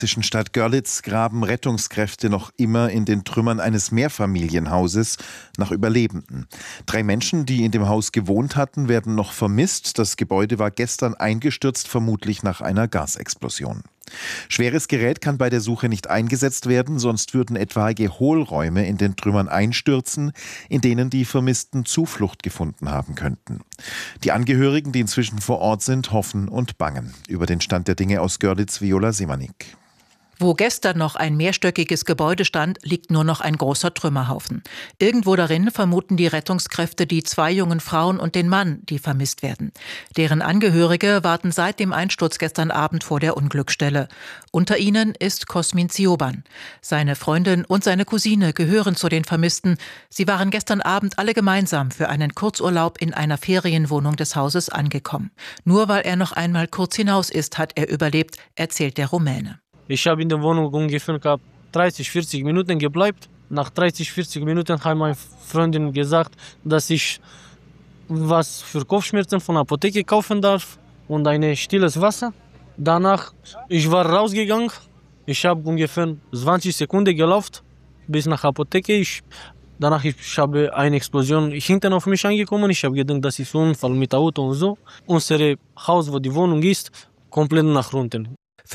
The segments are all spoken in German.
Stadt Görlitz graben Rettungskräfte noch immer in den Trümmern eines Mehrfamilienhauses nach Überlebenden. 3 Menschen, die in dem Haus gewohnt hatten, werden noch vermisst. Das Gebäude war gestern eingestürzt, vermutlich nach einer Gasexplosion. Schweres Gerät kann bei der Suche nicht eingesetzt werden, sonst würden etwaige Hohlräume in den Trümmern einstürzen, in denen die Vermissten Zuflucht gefunden haben könnten. Die Angehörigen, die inzwischen vor Ort sind, hoffen und bangen. Über den Stand der Dinge aus Görlitz, Viola Semanik. Wo gestern noch ein mehrstöckiges Gebäude stand, liegt nur noch ein großer Trümmerhaufen. Irgendwo darin vermuten die Rettungskräfte die 2 jungen Frauen und den Mann, die vermisst werden. Deren Angehörige warten seit dem Einsturz gestern Abend vor der Unglücksstelle. Unter ihnen ist Cosmin Zioban. Seine Freundin und seine Cousine gehören zu den Vermissten. Sie waren gestern Abend alle gemeinsam für einen Kurzurlaub in einer Ferienwohnung des Hauses angekommen. Nur weil er noch einmal kurz hinaus ist, hat er überlebt, erzählt der Rumäne. Ich habe in der Wohnung ungefähr 30-40 Minuten gebleibt. Nach 30-40 Minuten hat meine Freundin gesagt, dass ich was für Kopfschmerzen von der Apotheke kaufen darf und ein stilles Wasser. Danach, ich war rausgegangen. Ich habe ungefähr 20 Sekunden gelaufen bis nach der Apotheke. Danach habe eine Explosion hinten auf mich angekommen. Ich habe gedacht, das ist ein Unfall mit Auto und so. Unser Haus, wo die Wohnung ist, komplett nach unten.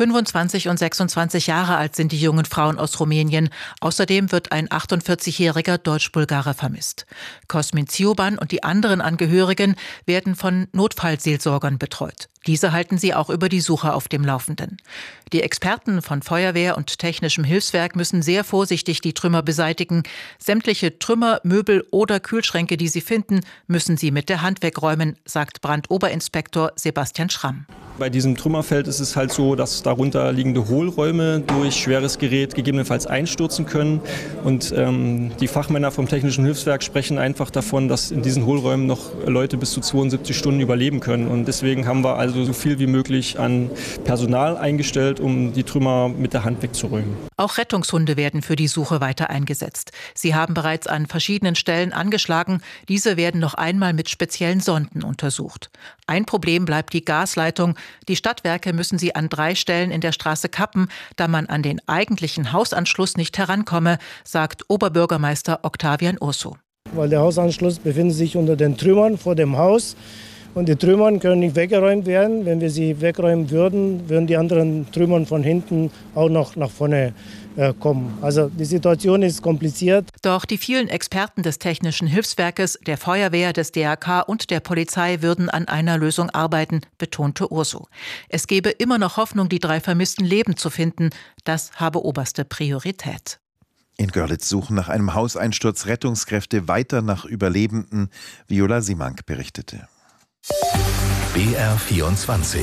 25 und 26 Jahre alt sind die jungen Frauen aus Rumänien. Außerdem wird ein 48-jähriger Deutsch-Bulgare vermisst. Cosmin Zioban und die anderen Angehörigen werden von Notfallseelsorgern betreut. Diese halten sie auch über die Suche auf dem Laufenden. Die Experten von Feuerwehr und Technischem Hilfswerk müssen sehr vorsichtig die Trümmer beseitigen. Sämtliche Trümmer, Möbel oder Kühlschränke, die sie finden, müssen sie mit der Hand wegräumen, sagt Brandoberinspektor Sebastian Schramm. Bei diesem Trümmerfeld ist es halt so, dass darunter liegende Hohlräume durch schweres Gerät gegebenenfalls einstürzen können. Und die Fachmänner vom Technischen Hilfswerk sprechen einfach davon, dass in diesen Hohlräumen noch Leute bis zu 72 Stunden überleben können. Und deswegen haben wir also so viel wie möglich an Personal eingestellt, um die Trümmer mit der Hand wegzuräumen. Auch Rettungshunde werden für die Suche weiter eingesetzt. Sie haben bereits an verschiedenen Stellen angeschlagen. Diese werden noch einmal mit speziellen Sonden untersucht. Ein Problem bleibt die Gasleitung. Die Stadtwerke müssen sie an 3 Stellen in der Straße kappen, da man an den eigentlichen Hausanschluss nicht herankomme, sagt Oberbürgermeister Octavian Urso. Weil der Hausanschluss befindet sich unter den Trümmern vor dem Haus. Und die Trümmern können nicht weggeräumt werden. Wenn wir sie wegräumen würden, würden die anderen Trümmern von hinten auch noch nach vorne kommen. Also die Situation ist kompliziert. Doch die vielen Experten des Technischen Hilfswerkes, der Feuerwehr, des DRK und der Polizei würden an einer Lösung arbeiten, betonte Urso. Es gebe immer noch Hoffnung, die 3 Vermissten lebend zu finden. Das habe oberste Priorität. In Görlitz suchen nach einem Hauseinsturz Rettungskräfte weiter nach Überlebenden. Viola Simank berichtete. BR24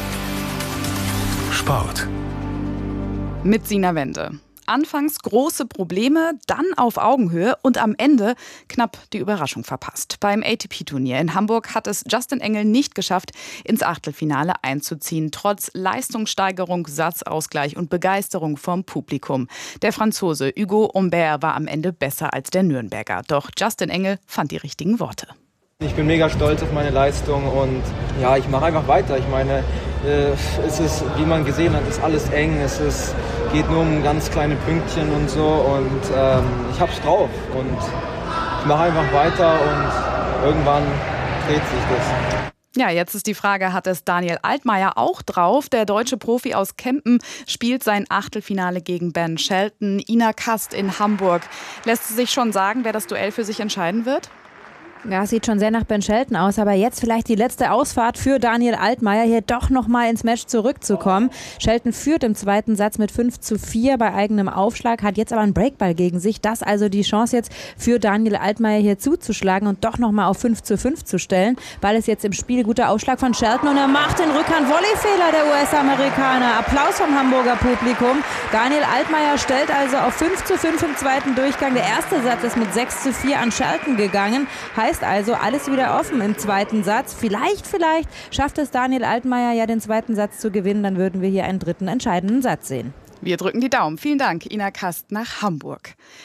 Sport mit Sina Wende. Anfangs große Probleme, dann auf Augenhöhe und am Ende knapp die Überraschung verpasst. Beim ATP-Turnier in Hamburg hat es Justin Engel nicht geschafft, ins Achtelfinale einzuziehen, trotz Leistungssteigerung, Satzausgleich und Begeisterung vom Publikum. Der Franzose Hugo Humbert war am Ende besser als der Nürnberger. Doch Justin Engel fand die richtigen Worte. Ich bin mega stolz auf meine Leistung und ja, ich mache einfach weiter. Ich meine, es ist, wie man gesehen hat, ist alles eng. Geht nur um ganz kleine Pünktchen und so und ich hab's drauf und ich mache einfach weiter und irgendwann dreht sich das. Ja, jetzt ist die Frage, hat es Daniel Altmaier auch drauf? Der deutsche Profi aus Kempen spielt sein Achtelfinale gegen Ben Shelton. Ina Kast in Hamburg. Lässt es sich schon sagen, wer das Duell für sich entscheiden wird? Ja, sieht schon sehr nach Ben Shelton aus, aber jetzt vielleicht die letzte Ausfahrt für Daniel Altmaier, hier doch nochmal ins Match zurückzukommen. Shelton führt im zweiten Satz mit 5:4 bei eigenem Aufschlag, hat jetzt aber einen Breakball gegen sich. Das also die Chance jetzt für Daniel Altmaier hier zuzuschlagen und doch nochmal auf 5:5 zu stellen. Ball ist jetzt im Spiel, guter Aufschlag von Shelton und er macht den Rückhand-Volleyfehler, der US-Amerikaner. Applaus vom Hamburger Publikum. Daniel Altmaier stellt also auf 5:5 im zweiten Durchgang. Der erste Satz ist mit 6:4 an Shelton gegangen. Heißt also, alles wieder offen im zweiten Satz. Vielleicht schafft es Daniel Altmaier ja den zweiten Satz zu gewinnen. Dann würden wir hier einen dritten entscheidenden Satz sehen. Wir drücken die Daumen. Vielen Dank, Ina Kast nach Hamburg.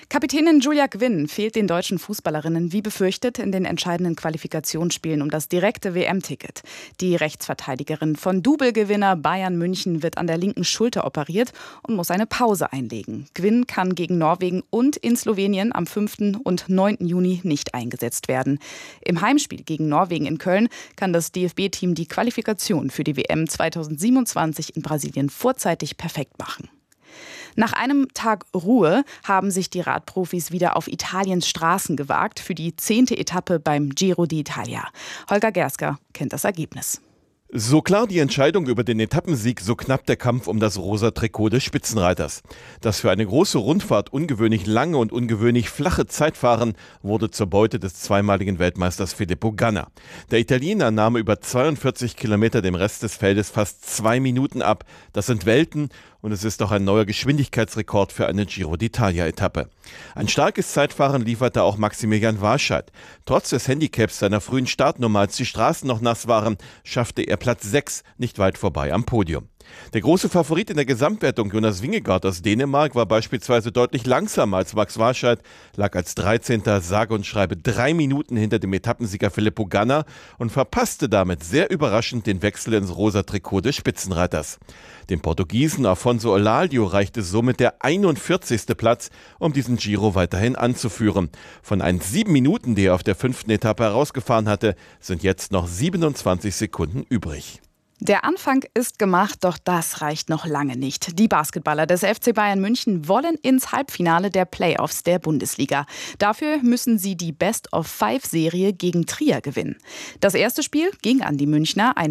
Kapitänin Julia Gwynn fehlt den deutschen Fußballerinnen wie befürchtet in den entscheidenden Qualifikationsspielen um das direkte WM-Ticket. Die Rechtsverteidigerin von Double-Gewinner Bayern München wird an der linken Schulter operiert und muss eine Pause einlegen. Gwynn kann gegen Norwegen und in Slowenien am 5. und 9. Juni nicht eingesetzt werden. Im Heimspiel gegen Norwegen in Köln kann das DFB-Team die Qualifikation für die WM 2027 in Brasilien vorzeitig perfekt machen. Nach einem Tag Ruhe haben sich die Radprofis wieder auf Italiens Straßen gewagt für die 10. Etappe beim Giro d'Italia. Holger Gersker kennt das Ergebnis. So klar die Entscheidung über den Etappensieg, so knapp der Kampf um das rosa Trikot des Spitzenreiters. Das für eine große Rundfahrt ungewöhnlich lange und ungewöhnlich flache Zeitfahren wurde zur Beute des zweimaligen Weltmeisters Filippo Ganna. Der Italiener nahm über 42 Kilometer dem Rest des Feldes fast 2 Minuten ab. Das sind Welten und es ist auch ein neuer Geschwindigkeitsrekord für eine Giro d'Italia-Etappe. Ein starkes Zeitfahren lieferte auch Maximilian Warscheid. Trotz des Handicaps seiner frühen Startnummer, als die Straßen noch nass waren, schaffte er Platz 6 nicht weit vorbei am Podium. Der große Favorit in der Gesamtwertung, Jonas Vingegaard aus Dänemark, war beispielsweise deutlich langsamer als Max Warscheid, lag als 13. sage und schreibe 3 Minuten hinter dem Etappensieger Filippo Ganna und verpasste damit sehr überraschend den Wechsel ins rosa Trikot des Spitzenreiters. Dem Portugiesen Afonso Oladio reichte somit der 41. Platz, um diesen Giro weiterhin anzuführen. Von 1,7 Minuten, die er auf der 5. Etappe herausgefahren hatte, sind jetzt noch 27 Sekunden übrig. Der Anfang ist gemacht, doch das reicht noch lange nicht. Die Basketballer des FC Bayern München wollen ins Halbfinale der Playoffs der Bundesliga. Dafür müssen sie die Best-of-5-Serie gegen Trier gewinnen. Das erste Spiel ging an die Münchner, ein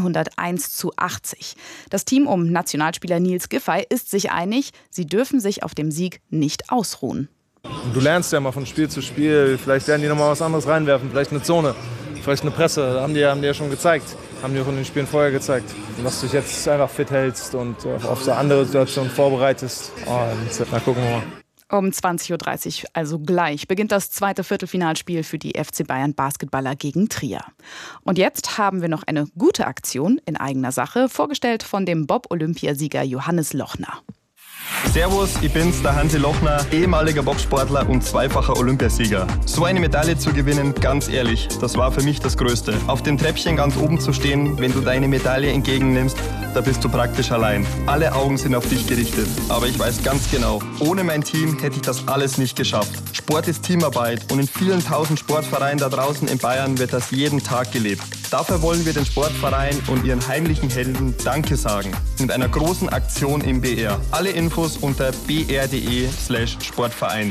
101:80. Das Team um Nationalspieler Nils Giffey ist sich einig, sie dürfen sich auf dem Sieg nicht ausruhen. Du lernst ja mal von Spiel zu Spiel, vielleicht werden die noch mal was anderes reinwerfen, vielleicht eine Zone, vielleicht eine Presse, haben die ja schon gezeigt. Haben die auch in den Spielen vorher gezeigt. Dass du dich jetzt einfach fit hältst und auf so andere Situationen vorbereitest. Und na, gucken wir mal. Um 20:30 Uhr, also gleich, beginnt das zweite Viertelfinalspiel für die FC Bayern Basketballer gegen Trier. Und jetzt haben wir noch eine gute Aktion in eigener Sache, vorgestellt von dem Bob-Olympiasieger Johannes Lochner. Servus, ich bin's, der Hansi Lochner, ehemaliger Bobsportler und zweifacher Olympiasieger. So eine Medaille zu gewinnen, ganz ehrlich, das war für mich das Größte. Auf dem Treppchen ganz oben zu stehen, wenn du deine Medaille entgegennimmst, da bist du praktisch allein. Alle Augen sind auf dich gerichtet. Aber ich weiß ganz genau, ohne mein Team hätte ich das alles nicht geschafft. Sport ist Teamarbeit und in vielen tausend Sportvereinen da draußen in Bayern wird das jeden Tag gelebt. Dafür wollen wir den Sportverein und ihren heimlichen Helden Danke sagen. Mit einer großen Aktion im BR. Alle Infos unter br.de/Sportverein.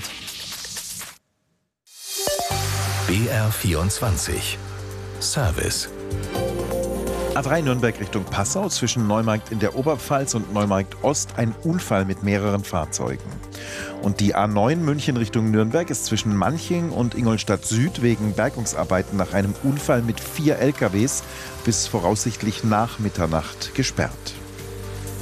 BR24 Service. A3 Nürnberg Richtung Passau, zwischen Neumarkt in der Oberpfalz und Neumarkt Ost ein Unfall mit mehreren Fahrzeugen. Und die A9 München Richtung Nürnberg ist zwischen Manching und Ingolstadt Süd wegen Bergungsarbeiten nach einem Unfall mit 4 LKWs bis voraussichtlich nach Mitternacht gesperrt.